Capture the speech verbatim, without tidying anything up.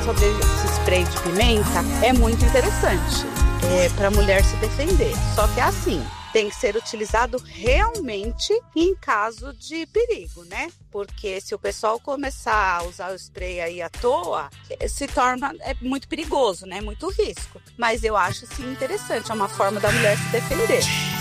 sobre esse spray de pimenta é muito interessante é, para a mulher se defender. Só que é assim, tem que ser utilizado realmente em caso de perigo, né? Porque se o pessoal começar a usar o spray aí à toa, se torna é muito perigoso, né? Muito risco. Mas eu acho sim interessante, é uma forma da mulher se defender.